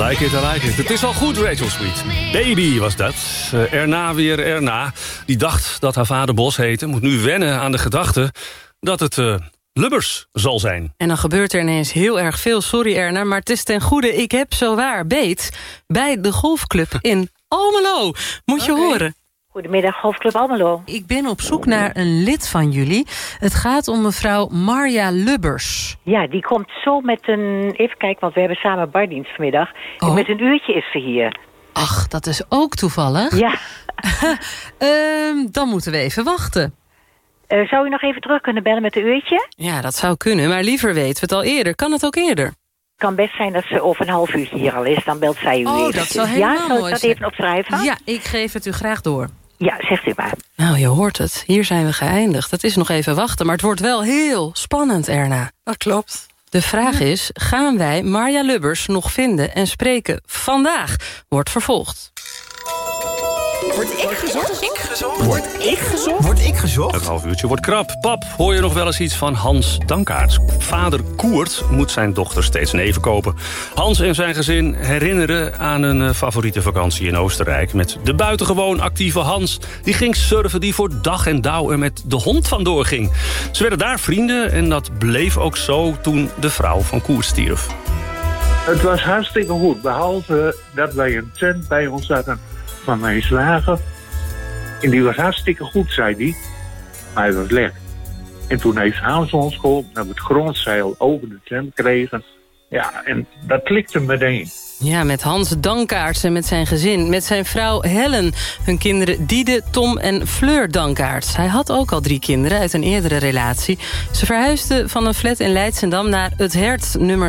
like it. Het is al goed, Rachel Sweet. Baby was dat. Erna weer Erna. Die dacht dat haar vader Bos heette. Moet nu wennen aan de gedachte dat het Lubbers zal zijn. En dan gebeurt er ineens heel erg veel. Sorry Erna, maar het is ten goede. Ik heb zowaar beet bij de golfclub in Almelo. Moet je horen. Goedemiddag, Golfclub Almelo. Ik ben op zoek naar een lid van jullie. Het gaat om mevrouw Marja Lubbers. Ja, die komt zo met een... Even kijken, want we hebben samen bardienst vanmiddag. Oh. En met een uurtje is ze hier. Ach, dat is ook toevallig. Ja. Dan moeten we even wachten. Zou u nog even terug kunnen bellen met een uurtje? Ja, dat zou kunnen, maar liever weten we het al eerder. Kan het ook eerder? Het kan best zijn dat ze over een half uurtje hier al is. Dan belt zij u even. Dat zou helemaal ja, zou mooi ik dat zijn. even opschrijven? Ja, ik geef het u graag door. Ja, zegt u maar. Nou, je hoort het. Hier zijn we geëindigd. Het is nog even wachten, maar het wordt wel heel spannend, Erna. Dat klopt. De vraag is, gaan wij Marja Lubbers nog vinden en spreken vandaag? Wordt vervolgd. Word ik gezocht? Word ik gezocht? Word ik gezocht? Het half uurtje wordt krap. Pap, hoor je nog wel eens iets van Hans Dankaert? Vader Koert moet zijn dochter steeds neven kopen. Hans en zijn gezin herinneren aan een favoriete vakantie in Oostenrijk. Met de buitengewoon actieve Hans. Die ging surfen, die voor dag en dauw er met de hond vandoor ging. Ze werden daar vrienden en dat bleef ook zo toen de vrouw van Koert stierf. Het was hartstikke goed, behalve dat wij een tent bij ons hadden van mijn zwager. En die was hartstikke goed, zei hij. Maar hij was lek. En toen heeft Hans ons geholpen dat we het grondzeil over de tent kregen. Ja, en dat klikte meteen. Ja, met Hans Dankaert en met zijn gezin. Met zijn vrouw Helen. Hun kinderen Diede, Tom en Fleur Dankaert. Hij had ook al 3 kinderen uit een eerdere relatie. Ze verhuisden van een flat in Leidschendam naar Het Hert, nummer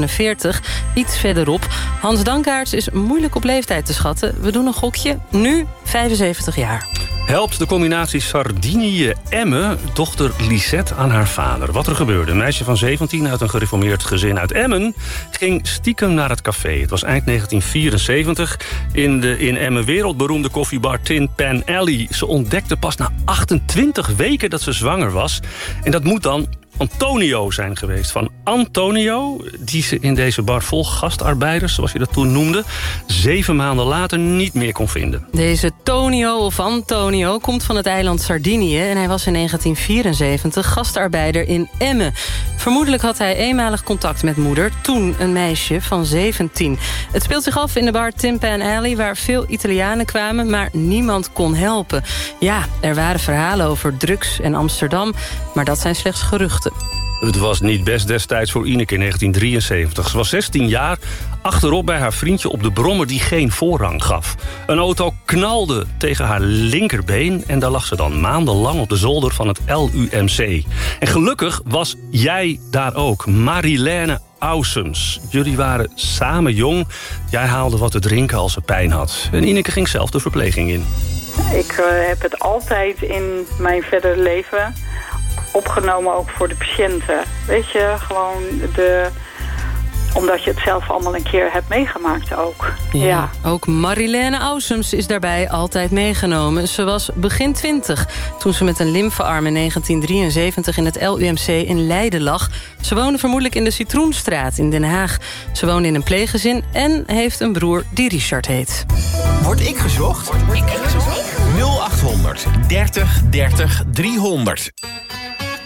47. Iets verderop. Hans Dankaert is moeilijk op leeftijd te schatten. We doen een gokje. Nu 75 jaar. Helpt de combinatie Sardinië-Emmen dochter Lisette aan haar vader. Wat er gebeurde. Een meisje van 17 uit een gereformeerd gezin uit Emmen ging stiekem naar het café. Het was eind 1974 in de in Emmen wereldberoemde koffiebar Tin Pan Alley. Ze ontdekte pas na 28 weken dat ze zwanger was. En dat moet dan Antonio zijn geweest. Van Antonio, die ze in deze bar vol gastarbeiders, zoals je dat toen noemde, 7 maanden later niet meer kon vinden. Deze Tonio of Antonio komt van het eiland Sardinië en hij was in 1974 gastarbeider in Emmen. Vermoedelijk had hij eenmalig contact met moeder, toen een meisje van 17. Het speelt zich af in de bar Tin Pan Alley, waar veel Italianen kwamen, maar niemand kon helpen. Ja, er waren verhalen over drugs en Amsterdam, maar dat zijn slechts geruchten. Het was niet best destijds voor Ineke in 1973. Ze was 16 jaar, achterop bij haar vriendje op de brommer die geen voorrang gaf. Een auto knalde tegen haar linkerbeen en daar lag ze dan maandenlang op de zolder van het LUMC. En gelukkig was jij daar ook, Marilène Ausums. Jullie waren samen jong. Jij haalde wat te drinken als ze pijn had. En Ineke ging zelf de verpleging in. Ik heb het altijd in mijn verdere leven opgenomen, ook voor de patiënten. Weet je, gewoon omdat je het zelf allemaal een keer hebt meegemaakt ook. Ja. Ook Marilène Ausums is daarbij altijd meegenomen. Ze was begin 20 toen ze met een lymfearm in 1973 in het LUMC in Leiden lag. Ze woonde vermoedelijk in de Citroenstraat in Den Haag. Ze woonde in een pleeggezin en heeft een broer die Richard heet. Word ik gezocht? Word ik gezocht? 0800 30 30 300.